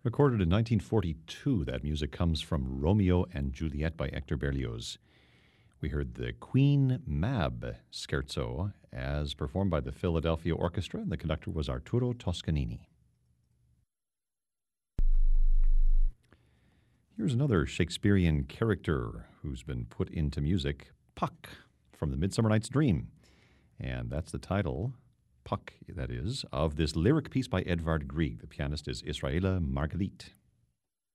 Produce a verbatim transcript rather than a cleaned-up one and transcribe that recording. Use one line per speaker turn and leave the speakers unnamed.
Recorded in nineteen forty-two, that music comes from Romeo and Juliet by Hector Berlioz. We heard the Queen Mab Scherzo as performed by the Philadelphia Orchestra, and the conductor was Arturo Toscanini. Here's another Shakespearean character who's been put into music, Puck, from the Midsummer Night's Dream. And that's the title, Puck, that is, of this lyric piece by Edvard Grieg. The pianist is Israela Margalit.